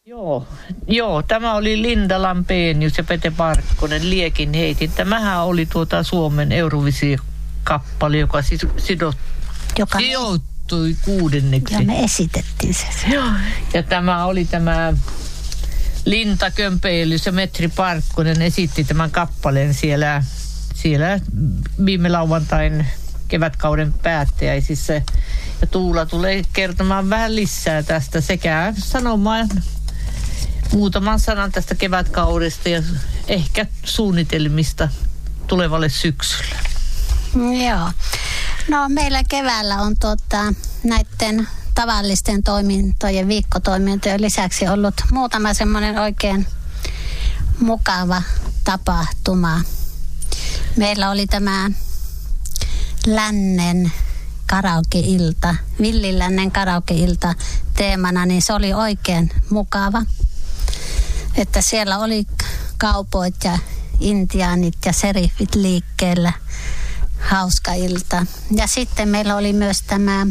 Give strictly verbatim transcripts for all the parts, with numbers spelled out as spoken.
Joo, joo, tämä oli Linda Lampenius ja Pete Parkkonen, Liekin heitin. Tämähän oli tuota Suomen Eurovision-kappale, joka sidot, joka sijoittui kuudenneksi. Ja me esitettiin se. Joo, ja tämä oli tämä Linda Kömpeilys ja Petri Parkkonen esitti tämän kappaleen siellä, siellä viime lauantain kevätkauden päättäjäisissä. Ja Tuula tulee kertomaan vähän lisää tästä sekä sanomaan muutaman sanan tästä kevätkaudesta ja ehkä suunnitelmista tulevalle syksyllä. Joo. No meillä keväällä on tuota, näiden tavallisten toimintojen, viikkotoimintojen lisäksi ollut muutama semmoinen oikein mukava tapahtuma. Meillä oli tämä Lännen karaoke-ilta, Villilännen karaoke-ilta teemana, niin se oli oikein mukava. Että siellä oli kaupoit ja intiaanit ja serifit liikkeellä. Hauska ilta. Ja sitten meillä oli myös tämä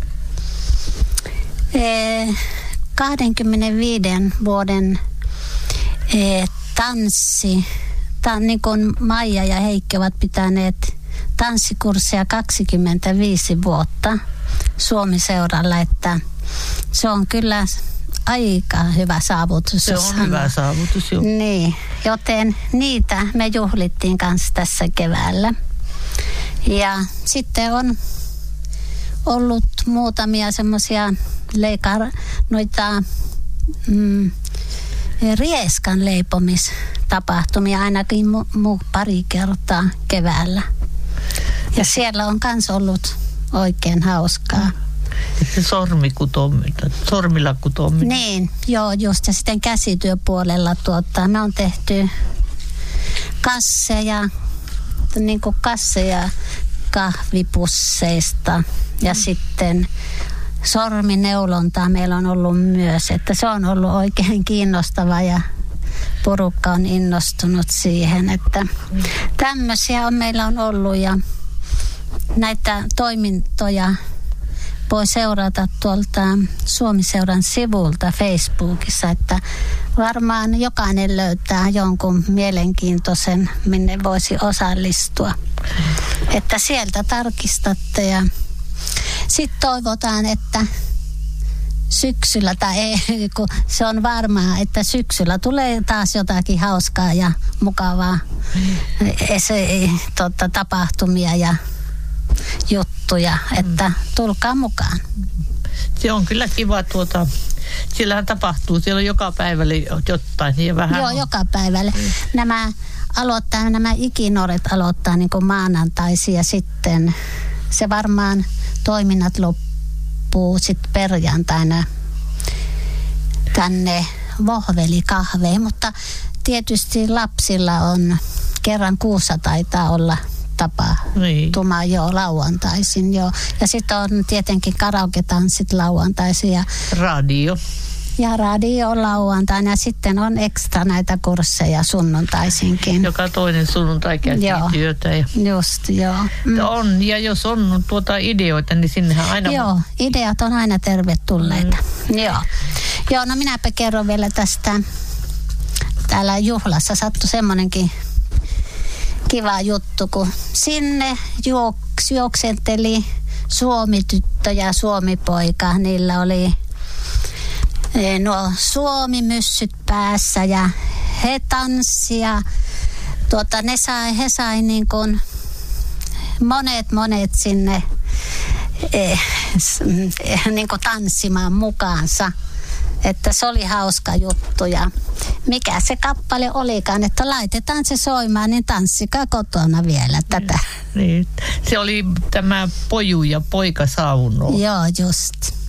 eh, kaksikymmentäviisi vuoden eh, tanssi. Tämä niin kuin Maija ja Heikki ovat pitäneet tanssikursseja kaksikymmentäviisi vuotta Suomi-seuralla, että se on kyllä aika hyvä saavutus. Se on hyvä saavutus, joo. Niin, joten niitä me juhlittiin kanssa tässä keväällä. Ja sitten on ollut muutamia semmoisia leikar, noita mm, rieskan leipomistapahtumia ainakin mu, mu pari kertaa keväällä. Ja siellä on kans ollut oikein hauskaa. Se sormikutominen, sormilla kutominen. Niin, joo just. Ja sitten käsityöpuolella tuota, me on tehty kasseja, niin kuin kasseja kahvipusseista ja mm. sitten sormineulontaa meillä on ollut myös, että se on ollut oikein kiinnostava ja porukka on innostunut siihen, että mm. tämmöisiä on, meillä on ollut ja näitä toimintoja voi seurata tuolta Suomi-seuran sivulta Facebookissa, että varmaan jokainen löytää jonkun mielenkiintoisen, minne voisi osallistua. Että sieltä tarkistatte ja sitten toivotaan, että syksyllä, tai ei, kun se on varmaa, että syksyllä tulee taas jotakin hauskaa ja mukavaa esi- tota, tapahtumia ja juttuja, että tulkaa mukaan. Se on kyllä kiva tuota, siellähän tapahtuu, siellä on joka päivälle jotain ja vähän. Joo, on. joka päivälle. Nämä aloittaa, nämä ikinuoret aloittaa niin kuin maanantaisin ja sitten se varmaan toiminnat loppuu sitten perjantaina tänne Vohvelikahveen, mutta tietysti lapsilla on kerran kuussa taitaa olla tapahtuma niin. Jo lauantaisin jo. Ja sitten on tietenkin karaoke-tanssit lauantaisin ja radio. Ja radio lauantaina ja sitten on ekstra näitä kursseja sunnuntaisinkin. Joka toinen sunnuntai käytiin työtä. Ja just, joo. Mm. On, ja jos on tuota ideoita, niin sinnehän aina... Joo, ideat on aina tervetulleita. Mm. Joo. Joo, no minäpä kerron vielä tästä. Täällä juhlassa sattui semmoinenkin kiva juttu, kun sinne juoks, juoksenteli Suomi-tyttö ja Suomi-poika. Niillä oli nuo Suomi-myssyt päässä ja he tanssia. Tuota, ne sai, he sai niin kuin monet monet sinne eh, niin kuin tanssimaan mukaansa. Että se oli hauska juttu ja mikä se kappale olikaan, että laitetaan se soimaan, niin tanssikaa kotona vielä tätä. Niin, se oli tämä Poju ja poika saunoo. Joo, just.